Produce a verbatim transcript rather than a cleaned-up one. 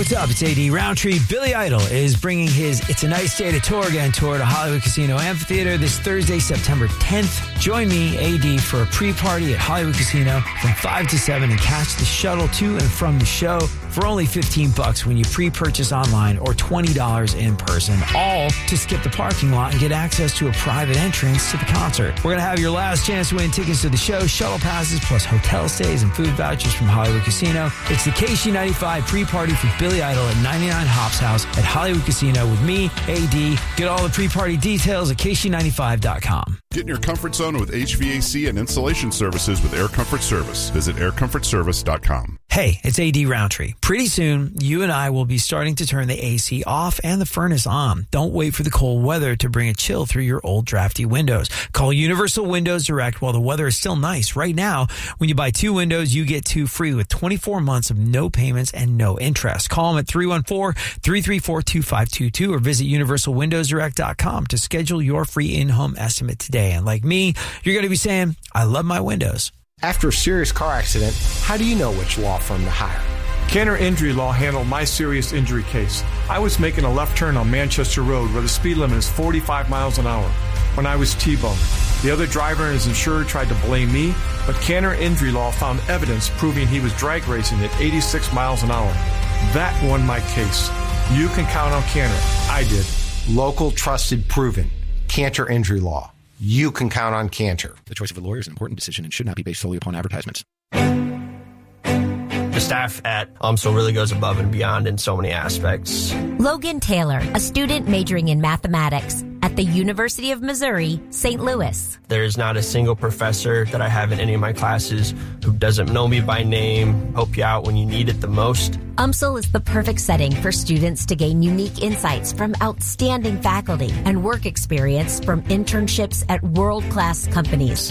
what's up? It's A D Roundtree. Billy Idol is bringing his It's a Nice Day to Tour Again tour to Hollywood Casino Amphitheater this Thursday, September tenth. Join me, A D, for a pre-party at Hollywood Casino from five to seven and catch the shuttle to and from the show for only fifteen bucks when you pre-purchase online or twenty dollars in person, all to skip the parking lot and get access to a private entrance to the concert. We're going to have your last chance to win tickets to the show, shuttle passes, plus hotel stays and food vouchers from Hollywood Casino. It's the K C ninety-five pre-party for Billy Idol at ninety-nine Hops House at Hollywood Casino with me, A D. Get all the pre-party details at K C ninety-five dot com. Get in your comfort zone with H V A C and installation services with Air Comfort Service. Visit air comfort service dot com. Hey, it's A D Roundtree. Pretty soon, you and I will be starting to turn the A C off and the furnace on. Don't wait for the cold weather to bring a chill through your old drafty windows. Call Universal Windows Direct while the weather is still nice. Right now, when you buy two windows, you get two free with twenty-four months of no payments and no interest. Call them at three one four, three three four, two five two two or visit universal windows direct dot com to schedule your free in-home estimate today. And like me, you're going to be saying, I love my windows. After a serious car accident, how do you know which law firm to hire? Cantor Injury Law handled my serious injury case. I was making a left turn on Manchester Road where the speed limit is forty-five miles an hour when I was T-boned. The other driver and his insurer tried to blame me, but Cantor Injury Law found evidence proving he was drag racing at eighty-six miles an hour. That won my case. You can count on Cantor. I did. Local, trusted, proven. Cantor Injury Law. You can count on Cantor. The choice of a lawyer is an important decision and should not be based solely upon advertisements. The staff at UMSL really goes above and beyond in so many aspects. Logan Taylor, a student majoring in mathematics at the University of Missouri, Saint Louis. There's not a single professor that I have in any of my classes who doesn't know me by name, help you out when you need it the most. UMSL is the perfect setting for students to gain unique insights from outstanding faculty and work experience from internships at world-class companies.